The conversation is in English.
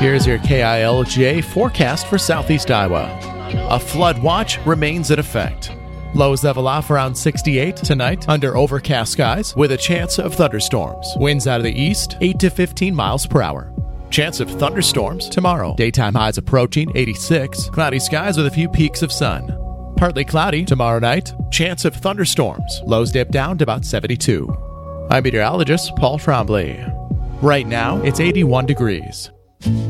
Here's your KILJ forecast for southeast Iowa. A flood watch remains in effect. Lows level off around 68 tonight under overcast skies with a chance of thunderstorms. Winds out of the east, 8 to 15 miles per hour. Chance of thunderstorms tomorrow. Daytime highs approaching 86. Cloudy skies with a few peaks of sun. Partly cloudy tomorrow night. Chance of thunderstorms. Lows dip down to about 72. I'm meteorologist Paul Trombley. Right now, it's 81 degrees.